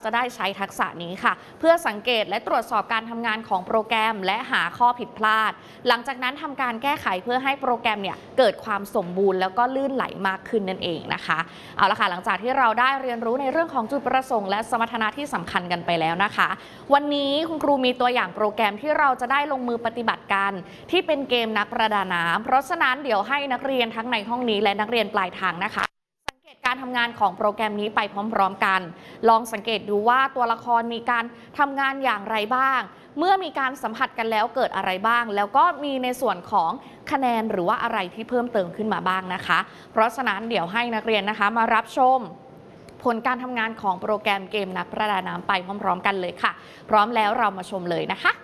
จะได้ใช้ทักษะนี้ค่ะเพื่อสังเกตและตรวจสอบการทำงานของโปรแกรมและหาข้อผิดพลาดหลังจากนั้นทำการแก้ไขเพื่อให้โปรแกรมเนี่ยเกิดความสมบูรณ์แล้วก็ลื่นไหลมากขึ้นนั่นเองนะคะเอาละค่ะหลังจากที่เราได้เรียนรู้ในเรื่องของจุดประสงค์และสมรรถนะที่สำคัญกันไปแล้วนะคะวันนี้คุณครูมีตัวอย่างโปรแกรมที่เราจะได้ลงมือปฏิบัติกันที่เป็นเกมนักประดาน้ำเพราะฉะนั้นเดี๋ยวให้นักเรียนทั้งในห้องนี้และนักเรียนปลายทางนะคะการทำงานของโปรแกรมนี้ไปพร้อมๆกันลองสังเกตดูว่าตัวละครมีการทำงานอย่างไรบ้างเมื่อมีการสัมผัสกันแล้วเกิดอะไรบ้างแล้วก็มีในส่วนของคะแนนหรือว่าอะไรที่เพิ่มเติมขึ้นมาบ้างนะคะเพราะฉะนั้นเดี๋ยวให้นักเรียนนะคะมารับชมผลการทำงานของโปรแกรมเกมนักประดาน้ำไปพร้อมๆกันเลยค่ะพร้อมแล้วเรามาชมเลยนะคะ